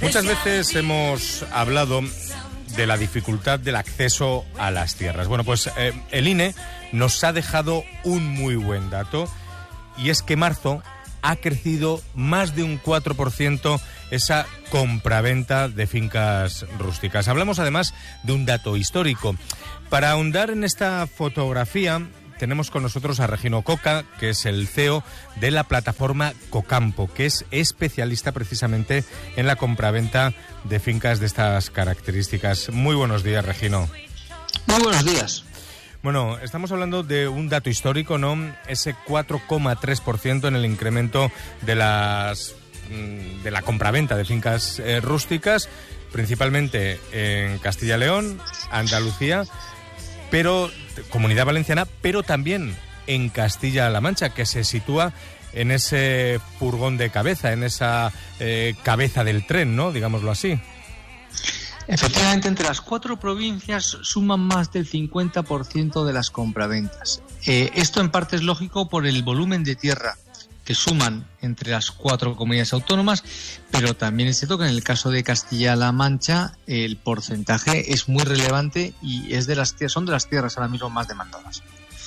Muchas veces hemos hablado de la dificultad del acceso a las tierras. Bueno, pues el INE nos ha dejado un muy buen dato, y es que marzo ha crecido más de un 4% esa compraventa de fincas rústicas. Hablamos además de un dato histórico. Para ahondar en esta fotografía tenemos con nosotros a Regino Coca, que es el CEO de la plataforma Cocampo, que es especialista precisamente en la compraventa de fincas de estas características. Muy buenos días, Regino. Muy buenos días. Bueno, estamos hablando de un dato histórico, ¿no? Ese 4,3% en el incremento de la compraventa de fincas rústicas, principalmente en Castilla y León, Andalucía, pero Comunidad Valenciana, pero también en Castilla-La Mancha, que se sitúa en ese furgón de cabeza, en esa cabeza del tren, ¿no? Digámoslo así. Efectivamente, entre las 4 provincias suman más del 50% de las compraventas. Esto en parte es lógico por el volumen de tierra que suman entre las 4 comunidades autónomas, pero también es cierto que en el caso de Castilla-La Mancha el porcentaje es muy relevante y son de las tierras ahora mismo más demandadas.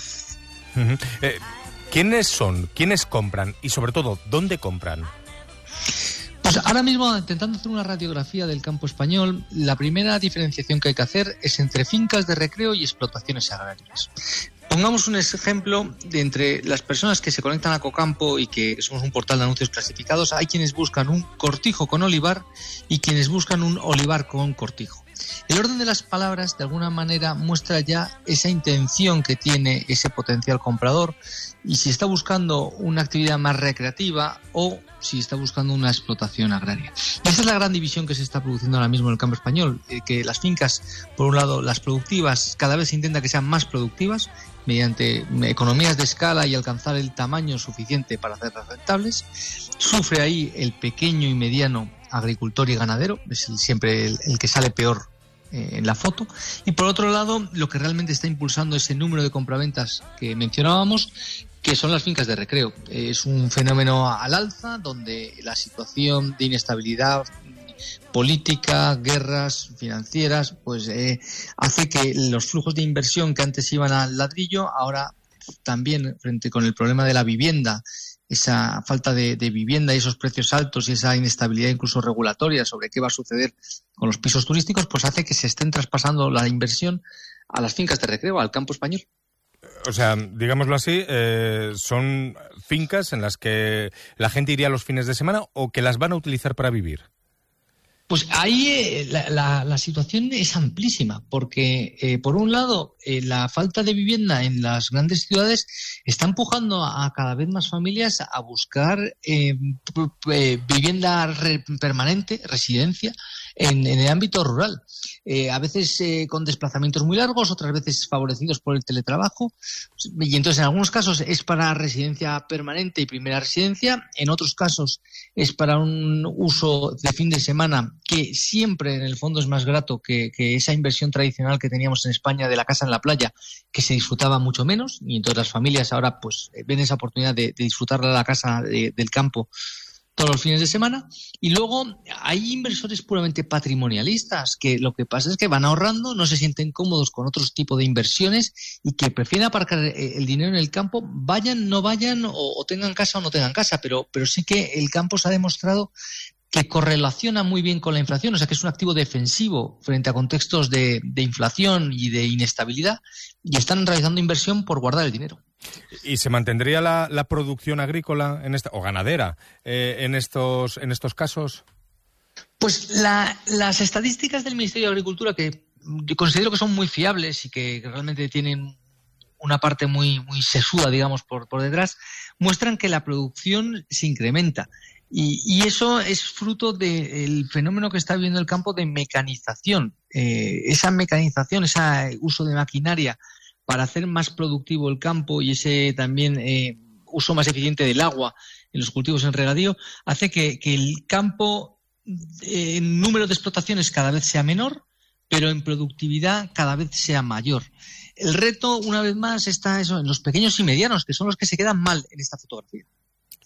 ¿Quiénes son? ¿Quiénes compran? Y sobre todo, ¿dónde compran? Pues ahora mismo, intentando hacer una radiografía del campo español, la primera diferenciación que hay que hacer es entre fincas de recreo y explotaciones agrarias. Pongamos un ejemplo de entre las personas que se conectan a Cocampo y que somos un portal de anuncios clasificados. Hay quienes buscan un cortijo con olivar y quienes buscan un olivar con cortijo. El orden de las palabras de alguna manera muestra ya esa intención que tiene ese potencial comprador y si está buscando una actividad más recreativa o si está buscando una explotación agraria. Y esa es la gran división que se está produciendo ahora mismo en el campo español, que las fincas, por un lado, las productivas, cada vez se intenta que sean más productivas mediante economías de escala y alcanzar el tamaño suficiente para hacerlas rentables. Sufre ahí el pequeño y mediano agricultor y ganadero, es siempre el que sale peor en la foto. Y por otro lado, lo que realmente está impulsando ese número de compraventas que mencionábamos, que son las fincas de recreo. Es un fenómeno al alza donde la situación de inestabilidad política, guerras financieras, pues hace que los flujos de inversión que antes iban al ladrillo, ahora también frente con el problema de la vivienda, esa falta de vivienda y esos precios altos y esa inestabilidad incluso regulatoria sobre qué va a suceder con los pisos turísticos, pues hace que se estén traspasando la inversión a las fincas de recreo, al campo español. O sea, digámoslo así, son fincas en las que la gente iría los fines de semana o que las van a utilizar para vivir. Pues ahí la situación es amplísima, porque por un lado la falta de vivienda en las grandes ciudades está empujando a cada vez más familias a buscar vivienda permanente, residencia, en el ámbito rural. A veces con desplazamientos muy largos, otras veces favorecidos por el teletrabajo. Y entonces en algunos casos es para residencia permanente y primera residencia, en otros casos es para un uso de fin de semana que siempre en el fondo es más grato que esa inversión tradicional que teníamos en España de la casa en la playa, que se disfrutaba mucho menos, y entonces las familias ahora pues ven esa oportunidad de disfrutar de la casa del campo todos los fines de semana. Y luego hay inversores puramente patrimonialistas que lo que pasa es que van ahorrando, no se sienten cómodos con otros tipos de inversiones y que prefieren aparcar el dinero en el campo, vayan, no vayan o tengan casa o no tengan casa, pero sí que el campo se ha demostrado que correlaciona muy bien con la inflación, o sea que es un activo defensivo frente a contextos de inflación y de inestabilidad, y están realizando inversión por guardar el dinero. ¿Y se mantendría la producción agrícola o ganadera en estos casos? Pues las estadísticas del Ministerio de Agricultura, que yo considero que son muy fiables y que realmente tienen una parte muy, muy sesuda, digamos, por detrás, muestran que la producción se incrementa. Y eso es fruto del fenómeno que está viviendo el campo de mecanización. Esa mecanización, ese uso de maquinaria para hacer más productivo el campo y ese también uso más eficiente del agua en los cultivos en regadío, hace que el campo en número de explotaciones cada vez sea menor, pero en productividad cada vez sea mayor. El reto, una vez más, está eso en los pequeños y medianos, que son los que se quedan mal en esta fotografía.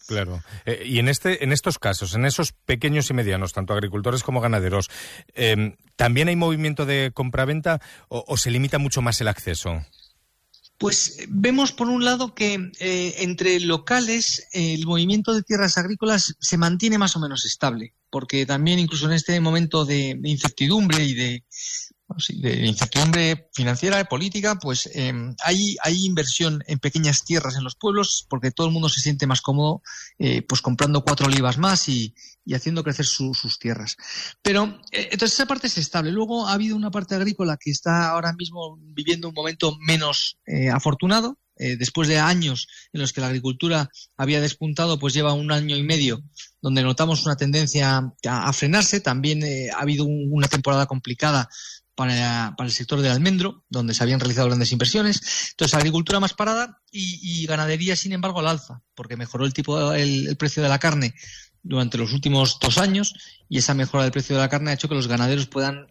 Claro. Y en estos casos, en esos pequeños y medianos, tanto agricultores como ganaderos, ¿también hay movimiento de compraventa o se limita mucho más el acceso? Pues vemos, por un lado, que entre locales el movimiento de tierras agrícolas se mantiene más o menos estable, porque también incluso en este momento de incertidumbre y de incertidumbre financiera y política, pues hay inversión en pequeñas tierras en los pueblos, porque todo el mundo se siente más cómodo pues comprando 4 olivas más y haciendo crecer sus tierras. Pero entonces esa parte es estable. Luego ha habido una parte agrícola que está ahora mismo viviendo un momento menos afortunado. Después de años en los que la agricultura había despuntado, pues lleva 1 año y medio donde notamos una tendencia a frenarse. También ha habido una temporada complicada para el sector del almendro, donde se habían realizado grandes inversiones. Entonces, agricultura más parada y ganadería, sin embargo, al alza, porque mejoró el precio de la carne durante los últimos 2 años, y esa mejora del precio de la carne ha hecho que los ganaderos puedan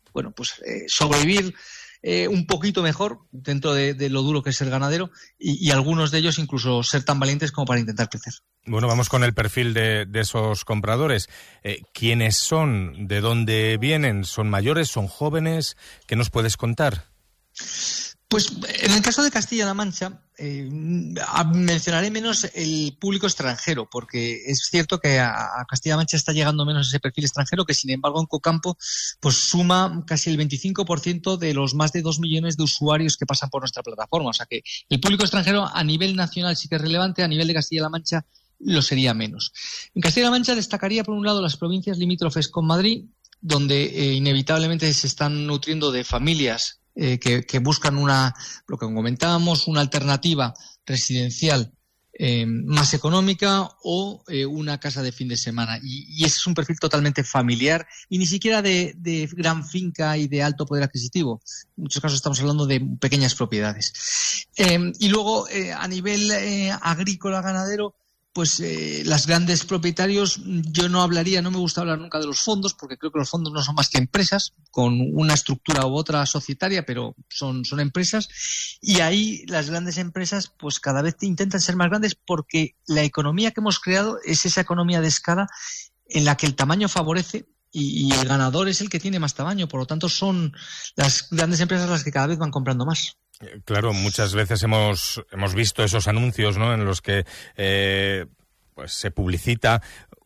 sobrevivir un poquito mejor dentro de lo duro que es ser ganadero, y algunos de ellos incluso ser tan valientes como para intentar crecer. Bueno, vamos con el perfil de esos compradores. ¿Quiénes son? ¿De dónde vienen? ¿Son mayores? ¿Son jóvenes? ¿Qué nos puedes contar? Pues en el caso de Castilla-La Mancha mencionaré menos el público extranjero, porque es cierto que a Castilla-La Mancha está llegando menos ese perfil extranjero, que sin embargo en Cocampo pues suma casi el 25% de los más de 2 millones de usuarios que pasan por nuestra plataforma. O sea que el público extranjero a nivel nacional sí que es relevante, a nivel de Castilla-La Mancha lo sería menos. En Castilla-La Mancha destacaría por un lado las provincias limítrofes con Madrid, donde inevitablemente se están nutriendo de familias que buscan lo que comentábamos, una alternativa residencial más económica o una casa de fin de semana. Y ese es un perfil totalmente familiar y ni siquiera de gran finca y de alto poder adquisitivo. En muchos casos estamos hablando de pequeñas propiedades. Y luego, a nivel agrícola ganadero, pues los grandes propietarios, yo no me gusta hablar nunca de los fondos, porque creo que los fondos no son más que empresas, con una estructura u otra societaria, pero son empresas, y ahí las grandes empresas pues cada vez intentan ser más grandes, porque la economía que hemos creado es esa economía de escala en la que el tamaño favorece y el ganador es el que tiene más tamaño, por lo tanto son las grandes empresas las que cada vez van comprando más. Claro, muchas veces hemos visto esos anuncios, ¿no?, en los que pues se publicita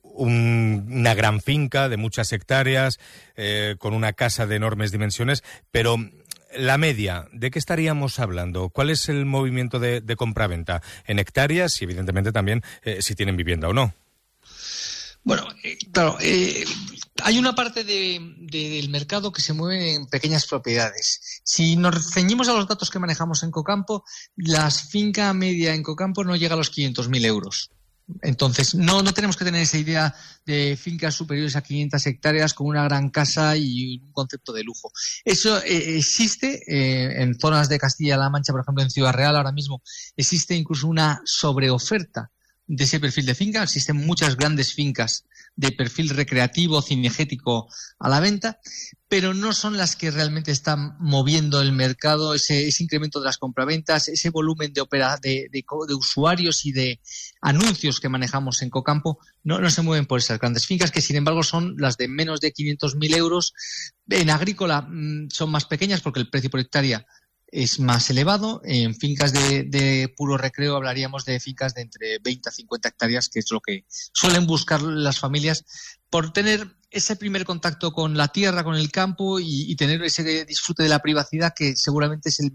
una gran finca de muchas hectáreas, con una casa de enormes dimensiones, pero la media, ¿de qué estaríamos hablando? ¿Cuál es el movimiento de compraventa? En hectáreas y evidentemente también si tienen vivienda o no. Bueno, claro, hay una parte del mercado que se mueve en pequeñas propiedades. Si nos ceñimos a los datos que manejamos en Cocampo, la finca media en Cocampo no llega a los 500.000 euros. Entonces, no tenemos que tener esa idea de fincas superiores a 500 hectáreas con una gran casa y un concepto de lujo. Eso existe en zonas de Castilla-La Mancha, por ejemplo, en Ciudad Real ahora mismo existe incluso una sobreoferta de ese perfil de finca. Existen muchas grandes fincas de perfil recreativo, cinegético a la venta, pero no son las que realmente están moviendo el mercado, ese incremento de las compraventas, ese volumen de usuarios y de anuncios que manejamos en Cocampo, no se mueven por esas grandes fincas, que sin embargo son las de menos de 500.000 euros. En agrícola son más pequeñas porque el precio por hectárea es más elevado. En fincas de puro recreo hablaríamos de fincas de entre 20 a 50 hectáreas, que es lo que suelen buscar las familias por tener ese primer contacto con la tierra, con el campo y tener ese disfrute de la privacidad, que seguramente es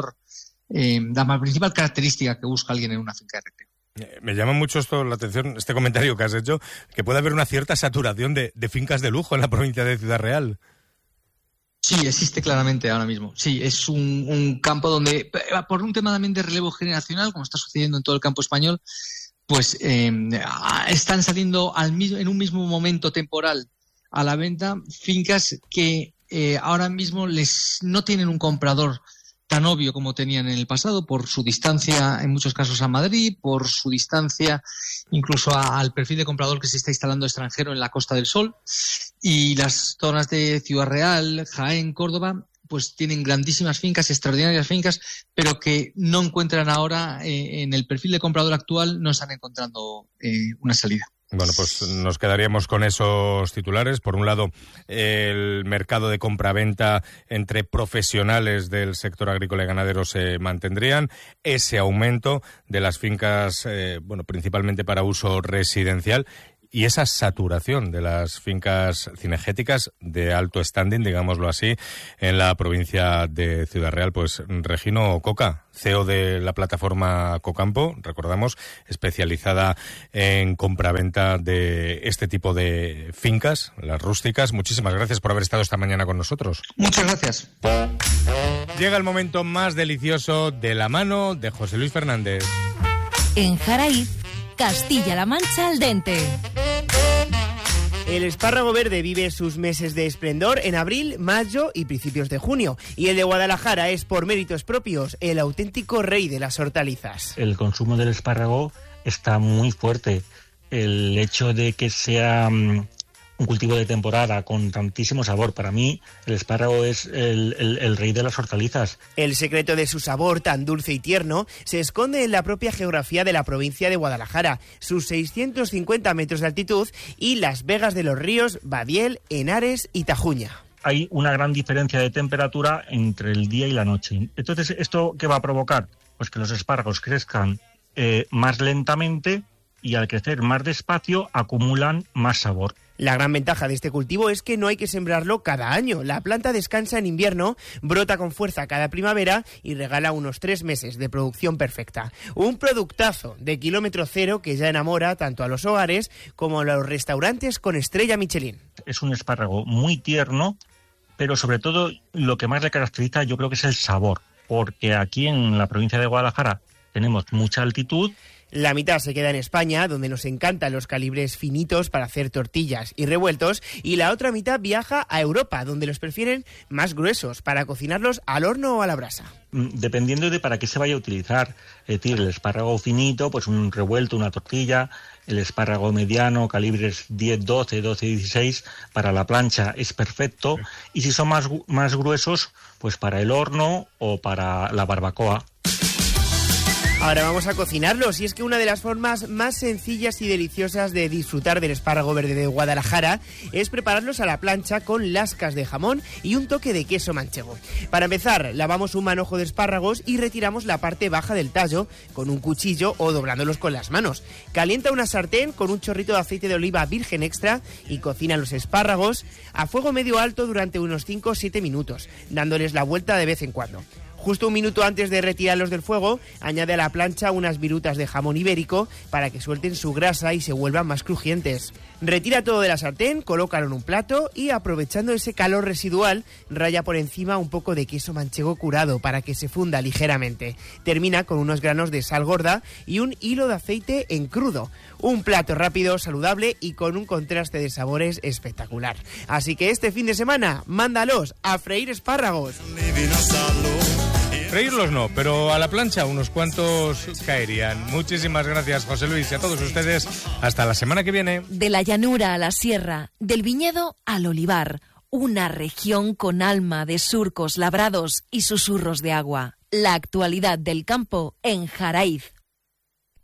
la principal característica que busca alguien en una finca de recreo. Me llama mucho la atención, este comentario que has hecho, que puede haber una cierta saturación de fincas de lujo en la provincia de Ciudad Real. Sí, existe claramente ahora mismo. Sí, es un campo donde, por un tema también de relevo generacional, como está sucediendo en todo el campo español, pues están saliendo en un mismo momento temporal a la venta fincas que ahora mismo no tienen un comprador tan obvio como tenían en el pasado, por su distancia en muchos casos a Madrid, por su distancia incluso al perfil de comprador que se está instalando extranjero en la Costa del Sol, y las zonas de Ciudad Real, Jaén, Córdoba pues tienen grandísimas fincas, extraordinarias fincas, pero que no encuentran ahora en el perfil de comprador actual, no están encontrando una salida. Bueno, pues nos quedaríamos con esos titulares. Por un lado, el mercado de compraventa entre profesionales del sector agrícola y ganadero se mantendrían. Ese aumento de las fincas, principalmente para uso residencial. Y esa saturación de las fincas cinegéticas de alto standing, digámoslo así, en la provincia de Ciudad Real. Pues Regino Coca, CEO de la plataforma Cocampo, recordamos, especializada en compraventa de este tipo de fincas, las rústicas. Muchísimas gracias por haber estado esta mañana con nosotros. Muchas gracias. Llega el momento más delicioso de la mano de José Luis Fernández. En Jaraíz, Castilla-La Mancha al dente. El espárrago verde vive sus meses de esplendor en abril, mayo y principios de junio. Y el de Guadalajara es, por méritos propios, el auténtico rey de las hortalizas. El consumo del espárrago está muy fuerte. El hecho de que sea un cultivo de temporada con tantísimo sabor, para mí el espárrago es el rey de las hortalizas. El secreto de su sabor tan dulce y tierno se esconde en la propia geografía de la provincia de Guadalajara, sus 650 metros de altitud y las vegas de los ríos Badiel, Henares y Tajuña. Hay una gran diferencia de temperatura entre el día y la noche. Entonces, ¿esto qué va a provocar? Pues que los espárragos crezcan más lentamente y al crecer más despacio acumulan más sabor. La gran ventaja de este cultivo es que no hay que sembrarlo cada año. La planta descansa en invierno, brota con fuerza cada primavera y regala unos 3 meses de producción perfecta. Un productazo de kilómetro cero que ya enamora tanto a los hogares como a los restaurantes con estrella Michelin. Es un espárrago muy tierno, pero sobre todo lo que más le caracteriza yo creo que es el sabor, porque aquí en la provincia de Guadalajara tenemos mucha altitud. La mitad se queda en España, donde nos encantan los calibres finitos para hacer tortillas y revueltos, y la otra mitad viaja a Europa, donde los prefieren más gruesos, para cocinarlos al horno o a la brasa. Dependiendo de para qué se vaya a utilizar, es decir, el espárrago finito, pues un revuelto, una tortilla, el espárrago mediano, calibres 10, 12, 12, 16, para la plancha es perfecto, y si son más gruesos, pues para el horno o para la barbacoa. Ahora vamos a cocinarlos, y es que una de las formas más sencillas y deliciosas de disfrutar del espárrago verde de Guadalajara es prepararlos a la plancha con lascas de jamón y un toque de queso manchego. Para empezar, lavamos un manojo de espárragos y retiramos la parte baja del tallo con un cuchillo o doblándolos con las manos. Calienta una sartén con un chorrito de aceite de oliva virgen extra y cocina los espárragos a fuego medio alto durante unos 5 o 7 minutos, dándoles la vuelta de vez en cuando. Justo un minuto antes de retirarlos del fuego, añade a la plancha unas virutas de jamón ibérico para que suelten su grasa y se vuelvan más crujientes. Retira todo de la sartén, colócalo en un plato y, aprovechando ese calor residual, raya por encima un poco de queso manchego curado para que se funda ligeramente. Termina con unos granos de sal gorda y un hilo de aceite en crudo. Un plato rápido, saludable y con un contraste de sabores espectacular. Así que este fin de semana, mándalos a freír espárragos. Freírlos no, pero a la plancha unos cuantos caerían. Muchísimas gracias, José Luis, y a todos ustedes. Hasta la semana que viene. De la llanura a la sierra, del viñedo al olivar, una región con alma de surcos labrados y susurros de agua. La actualidad del campo en Jaraíz.